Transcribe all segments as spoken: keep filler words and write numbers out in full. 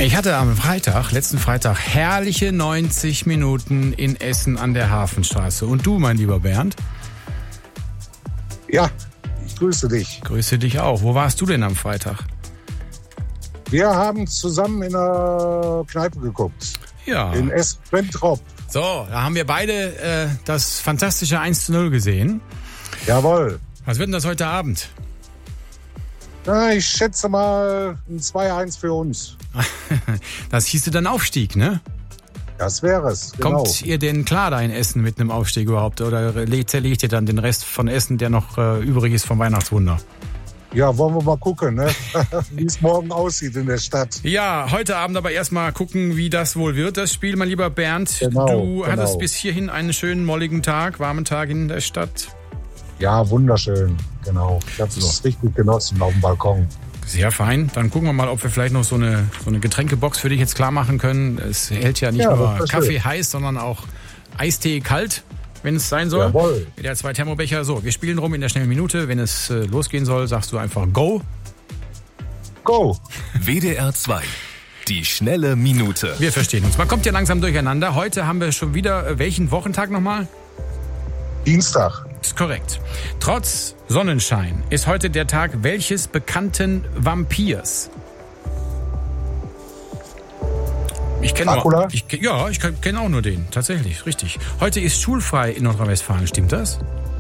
Ich hatte am Freitag, letzten Freitag, herrliche neunzig Minuten in Essen an der Hafenstraße. Und du, mein lieber Bernd? Ja, ich grüße dich. Grüße dich auch. Wo warst du denn am Freitag? Wir haben zusammen in einer Kneipe geguckt. Ja. In Essen-Benttrop. So, da haben wir beide äh, das fantastische eins zu null gesehen. Jawohl. Was wird denn das heute Abend? Na, ich schätze mal ein zwei eins für uns. Das hieße dann Aufstieg, ne? Das wäre es, genau. Kommt ihr denn klar da in Essen mit einem Aufstieg überhaupt? Oder zerlegt ihr dann den Rest von Essen, der noch äh, übrig ist vom Weihnachtswunder? Ja, wollen wir mal gucken, ne? Wie es morgen aussieht in der Stadt. Ja, heute Abend aber erstmal gucken, wie das wohl wird, das Spiel, mein lieber Bernd. Genau, du genau. hattest bis hierhin einen schönen, molligen Tag, warmen Tag in der Stadt. Ja, wunderschön, genau. Ich habe es So. richtig genossen auf dem Balkon. Sehr fein. Dann gucken wir mal, ob wir vielleicht noch so eine, so eine Getränkebox für dich jetzt klar machen können. Es hält ja nicht Ja, nur das ist Kaffee schön. heiß, sondern auch Eistee kalt, wenn es sein soll. Jawohl. Wieder zwei Thermobecher. So, wir spielen rum in der schnellen Minute. Wenn es äh, losgehen soll, sagst du einfach Go. Go! W D R zwei. Die schnelle Minute. Wir verstehen uns. Man kommt ja langsam durcheinander. Heute haben wir schon wieder, äh, welchen Wochentag nochmal? Dienstag. Ist korrekt. Trotz Sonnenschein ist heute der Tag welches bekannten Vampirs? Ich kenne Dracula? ich, Ja, ich kenne auch nur den. Tatsächlich, richtig. Heute ist schulfrei in Nordrhein-Westfalen. Stimmt das?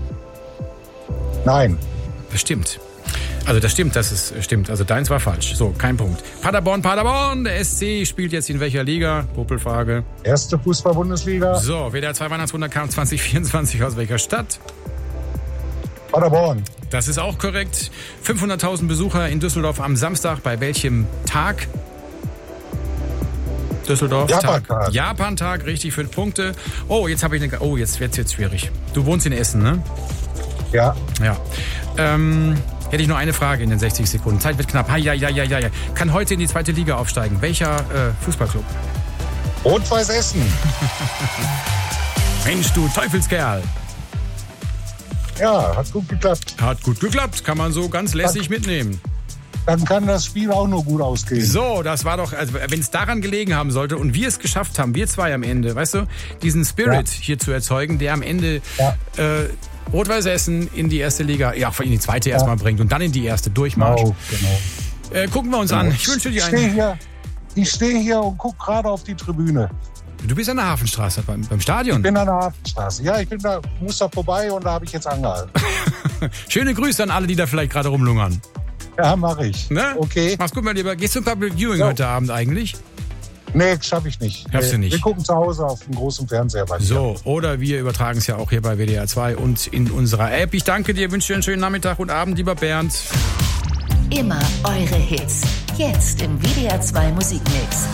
Nein. Das stimmt. Also das stimmt, das ist stimmt. Also deins war falsch. So, kein Punkt. Paderborn, Paderborn. Der S C spielt jetzt in welcher Liga? Popelfrage. Erste Fußball-Bundesliga. So, W D R zwei Weihnachtswunder kam zwanzig vierundzwanzig aus welcher Stadt? Paderborn. Das ist auch korrekt. fünfhunderttausend Besucher in Düsseldorf am Samstag. Bei welchem Tag? Düsseldorf. Japan-Tag. Tag. Japan-Tag, richtig, fünf Punkte. Oh, jetzt habe ich eine. Oh, jetzt wird es jetzt schwierig. Du wohnst in Essen, ne? Ja. Ja. Ähm, hätte ich nur eine Frage in den sechzig Sekunden. Zeit wird knapp. Ha, ja, ja, ja, ja, ja. Kann heute in die zweite Liga aufsteigen. Welcher äh, Fußballclub? Rot-Weiß Essen. Mensch, du Teufelskerl. Ja, hat gut geklappt. Hat gut geklappt. Kann man so ganz lässig mitnehmen. Dann kann das Spiel auch nur gut ausgehen. So, das war doch, also wenn es daran gelegen haben sollte und wir es geschafft haben, wir zwei am Ende, weißt du, diesen Spirit Ja. hier zu erzeugen, der am Ende Ja. äh, Rot-Weiß Essen in die erste Liga, ja, in die zweite ja. erstmal bringt und dann in die erste Durchmarsch. Genau, genau. Äh, gucken wir uns an. Ich wünsche dir Ich stehe einen. hier, ich stehe hier und gucke gerade auf die Tribüne. Du bist an der Hafenstraße beim, beim Stadion. Ich bin an der Hafenstraße. Ja, ich bin da, muss da vorbei und da habe ich jetzt angehalten. Schöne Grüße an alle, die da vielleicht gerade rumlungern. Ja, mache ich. Ne? Okay. Mach's gut, mein Lieber. Gehst du zum Public Viewing So. heute Abend eigentlich? Nee, schaffe ich nicht. Schaffst du Nee, nicht. Wir gucken zu Hause auf dem großen Fernseher bei mir. So, oder wir übertragen es ja auch hier bei W D R zwei und in unserer App. Ich danke dir, wünsche dir einen schönen Nachmittag und Abend, lieber Bernd. Immer eure Hits. Jetzt im W D R zwei Musikmix.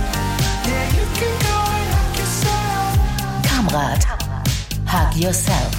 Kamrat, Hug Yourself.